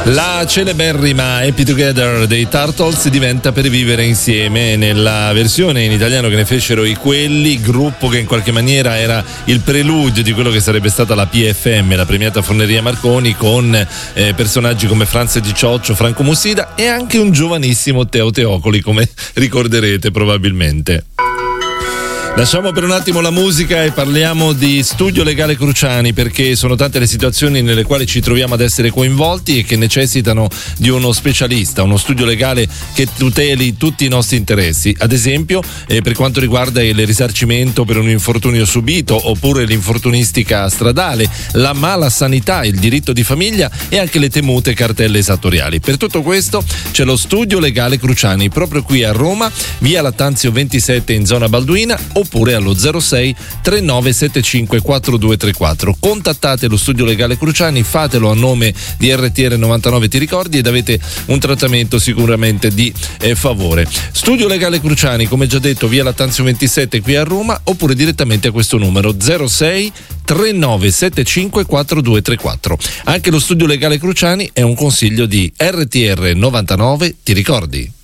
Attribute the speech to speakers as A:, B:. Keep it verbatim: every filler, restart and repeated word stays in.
A: La celeberrima Happy Together dei Turtles diventa Per vivere insieme nella versione in italiano che ne fecero i Quelli, gruppo che in qualche maniera era il preludio di quello che sarebbe stata la P F M, la premiata Forneria Marconi, con eh, personaggi come Franz Di Cioccio, Franco Mussida e anche un giovanissimo Teo Teocoli, come ricorderete probabilmente. Lasciamo per un attimo la musica e parliamo di Studio Legale Cruciani, perché sono tante le situazioni nelle quali ci troviamo ad essere coinvolti e che necessitano di uno specialista, uno studio legale che tuteli tutti i nostri interessi. Ad esempio, eh, per quanto riguarda il risarcimento per un infortunio subito oppure l'infortunistica stradale, la mala sanità, il diritto di famiglia e anche le temute cartelle esattoriali. Per tutto questo c'è lo Studio Legale Cruciani proprio qui a Roma, via Lattanzio ventisette in zona Balduina, oppure allo zero sei trentanove settantacinque quarantadue trentaquattro. Contattate lo Studio Legale Cruciani, fatelo a nome di R T R novantanove Ti ricordi ed avete un trattamento sicuramente di eh, favore. Studio Legale Cruciani, come già detto, via Lattanzio ventisette qui a Roma, oppure direttamente a questo numero zero sei trentanove settantacinque quarantadue trentaquattro. Anche lo Studio Legale Cruciani è un consiglio di R T R novantanove Ti ricordi.